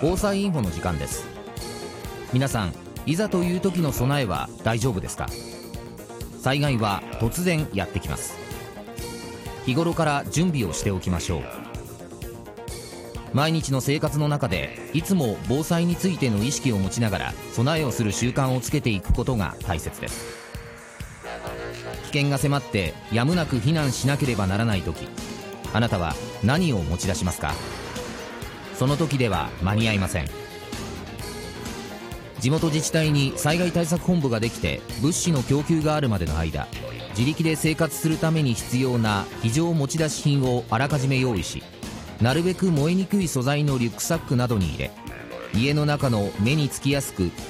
防災インフォの時間です。皆さん、いざという時の備えは大丈夫ですか？災害は突然やってきます。日頃から準備をしておきましょう。毎日の生活の中でいつも防災についての意識を持ちながら備えをする習慣をつけていくことが大切です。危険が迫ってやむなく避難しなければならない時、あなたは何を持ち出しますか？その時では間に合いません。地元自治体に災害対策本部ができて物資の供給があるまでの間、自力で生活するために必要な非常持ち出し品をあらかじめ用意し、なるべく燃えにくい素材のリュックサックなどに入れ、家の中の目につきやすく